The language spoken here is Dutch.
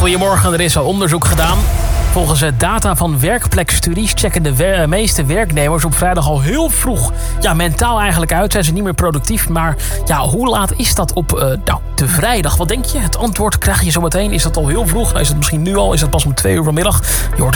Goedemorgen, er is al onderzoek gedaan. Volgens data van werkplekstudies checken de meeste werknemers op vrijdag al heel vroeg mentaal eigenlijk uit. Zijn ze niet meer productief. Maar hoe laat is dat op de vrijdag? Wat denk je? Het antwoord krijg je zo meteen. Is dat al heel vroeg? Is het misschien nu al? Is dat pas om 2 uur vanmiddag? Je hoort